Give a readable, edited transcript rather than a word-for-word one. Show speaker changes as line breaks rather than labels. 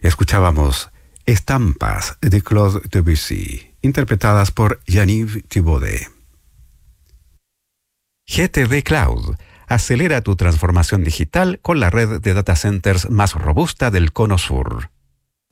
Escuchábamos Estampas de Claude Debussy, interpretadas por Yaniv Thibaudet. GTD Cloud. Acelera tu transformación digital con la red de data centers más robusta del Cono Sur.